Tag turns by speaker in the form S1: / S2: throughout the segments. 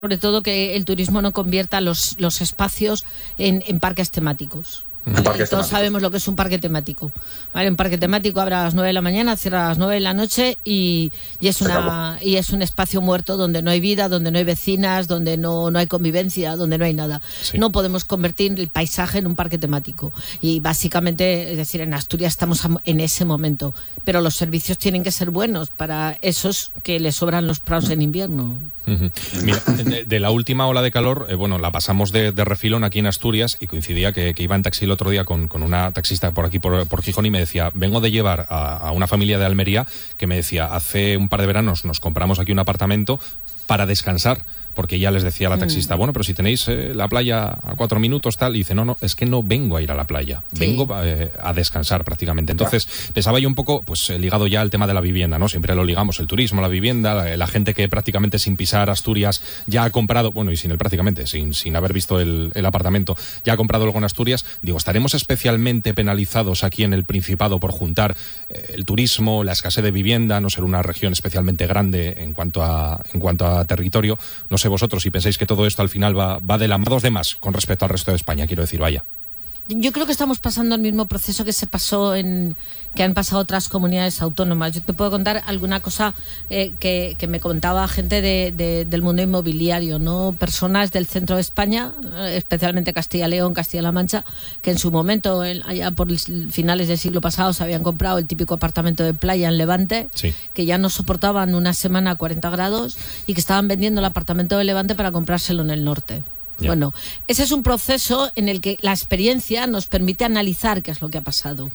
S1: sobre todo que el turismo no convierta los espacios en parques temáticos. Todos sabemos lo que es un parque temático. ¿Vale? Un parque temático abre a las 9 de la mañana, cierra a las 9 de la noche y es un espacio muerto donde no hay vida, donde no hay vecinas, donde no hay convivencia, donde no hay nada. Sí. No podemos convertir el paisaje en un parque temático. Y básicamente, es decir, en Asturias estamos en ese momento. Pero los servicios tienen que ser buenos para esos que les sobran los prados en invierno.
S2: Mira, de la última ola de calor, la pasamos de refilón aquí en Asturias y coincidía que iba en taxi el otro día con una taxista por aquí, por Gijón, y me decía, vengo de llevar a una familia de Almería que me decía, hace un par de veranos nos compramos aquí un apartamento para descansar, porque ya les decía la taxista, bueno, pero si tenéis la playa a 4 minutos, tal, y dice, no, es que no vengo a ir a la playa, vengo a descansar prácticamente. Entonces, pensaba yo un poco, pues ligado ya al tema de la vivienda, ¿no? Siempre lo ligamos, el turismo, la vivienda, la gente que prácticamente sin pisar Asturias ya ha comprado, bueno, y sin haber visto el apartamento, ya ha comprado algo en Asturias. Digo, ¿estaremos especialmente penalizados aquí en el Principado por juntar el turismo, la escasez de vivienda, no ser una región especialmente grande en cuanto a territorio? No sé vosotros si pensáis que todo esto al final va de la mano de más con respecto al resto de España, quiero decir, vaya.
S1: Yo creo que estamos pasando el mismo proceso que que han pasado otras comunidades autónomas. Yo te puedo contar alguna cosa que me contaba gente del mundo inmobiliario, ¿no? Personas del centro de España, especialmente Castilla y León, Castilla-La Mancha, que en su momento, allá por finales del siglo pasado, se habían comprado el típico apartamento de playa en Levante, que ya no soportaban una semana a 40 grados y que estaban vendiendo el apartamento de Levante para comprárselo en el norte. Bueno, ese es un proceso en el que la experiencia nos permite analizar qué es lo que ha pasado.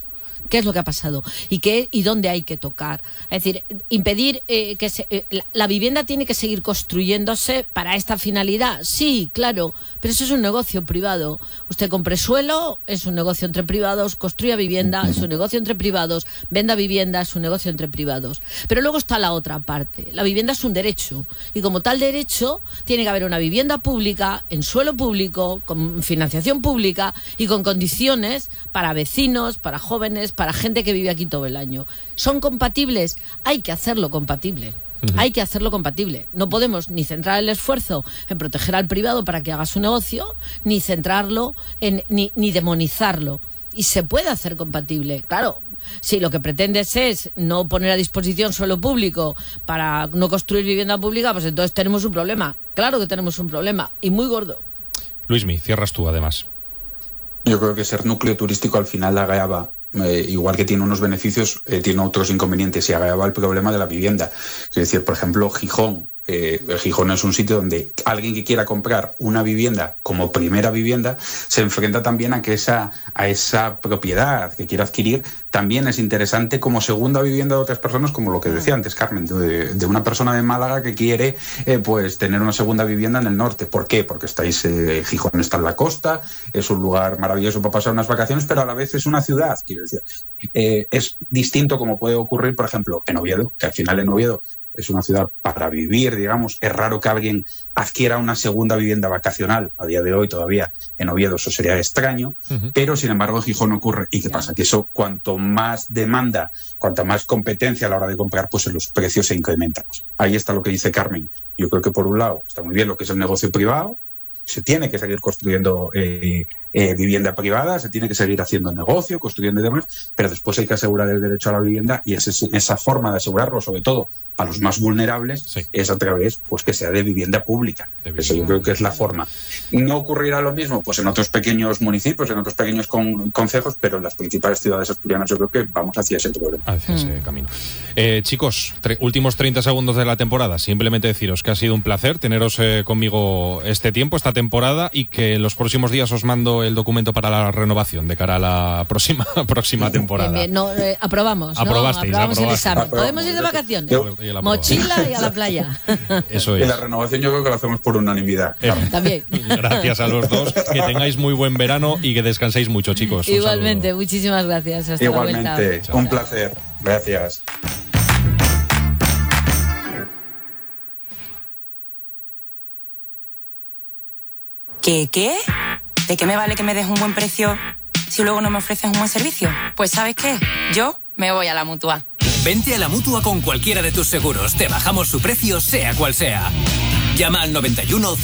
S1: Y dónde hay que tocar. Es decir, impedir la vivienda tiene que seguir construyéndose para esta finalidad. Sí, claro, pero eso es un negocio privado. Usted compre suelo, es un negocio entre privados, construya vivienda, es un negocio entre privados, venda vivienda, es un negocio entre privados. Pero luego está la otra parte. La vivienda es un derecho y como tal derecho tiene que haber una vivienda pública, en suelo público, con financiación pública y con condiciones para vecinos, para jóvenes, para gente que vive aquí todo el año. ¿Son compatibles? Hay que hacerlo compatible. Hay que hacerlo compatible. No podemos ni centrar el esfuerzo en proteger al privado para que haga su negocio, ni centrarlo ni demonizarlo. Y se puede hacer compatible. Claro, si lo que pretendes es no poner a disposición suelo público para no construir vivienda pública, pues entonces tenemos un problema. Claro que tenemos un problema, y muy gordo.
S2: Luismi, cierras tú además.
S3: Yo creo que ser núcleo turístico al final agravaba, igual que tiene unos beneficios, tiene otros inconvenientes y agravaba el problema de la vivienda. Es decir, por ejemplo, Gijón. Gijón es un sitio donde alguien que quiera comprar una vivienda como primera vivienda se enfrenta también a esa propiedad que quiere adquirir. También es interesante como segunda vivienda de otras personas, como lo que decía antes Carmen, de una persona de Málaga que quiere pues tener una segunda vivienda en el norte. ¿Por qué? Porque Gijón está en la costa, es un lugar maravilloso para pasar unas vacaciones, pero a la vez es una ciudad, quiero decir. Es distinto como puede ocurrir, por ejemplo, en Oviedo, que al final en Oviedo es una ciudad para vivir, digamos. Es raro que alguien adquiera una segunda vivienda vacacional. A día de hoy todavía en Oviedo eso sería extraño, pero sin embargo en Gijón ocurre. ¿Y qué pasa? Que eso, cuanto más demanda, cuanta más competencia a la hora de comprar, pues los precios se incrementan. Ahí está lo que dice Carmen. Yo creo que por un lado está muy bien lo que es el negocio privado, se tiene que seguir construyendo vivienda privada, se tiene que seguir haciendo negocio, construyendo y demás, pero después hay que asegurar el derecho a la vivienda y esa forma de asegurarlo, sobre todo a los más vulnerables, es a través pues que sea de vivienda pública. Eso yo creo que es la forma. No ocurrirá lo mismo pues en otros pequeños municipios, en otros pequeños concejos, pero en las principales ciudades asturianas yo creo que vamos hacia ese problema.
S2: Hacia ese camino. Chicos, últimos 30 segundos de la temporada. Simplemente deciros que ha sido un placer teneros conmigo este tiempo, esta temporada, y que en los próximos días os mando el documento para la renovación de cara a la próxima temporada.
S1: Bien. No, aprobamos. Aprobamos el examen. Podemos ir de vacaciones. Mochila y a la playa.
S2: Eso es.
S3: Y la renovación yo creo que la hacemos por unanimidad.
S1: También.
S2: Gracias a los dos. Que tengáis muy buen verano y que descanséis mucho, chicos.
S1: Igualmente, muchísimas gracias. Hasta
S3: igualmente,
S1: la
S3: un placer. Gracias.
S4: ¿Qué? ¿De qué me vale que me des un buen precio si luego no me ofreces un buen servicio? Pues ¿sabes qué? Yo me voy a la Mutua.
S5: Vente a la Mutua con cualquiera de tus seguros. Te bajamos su precio, sea cual sea. Llama al 91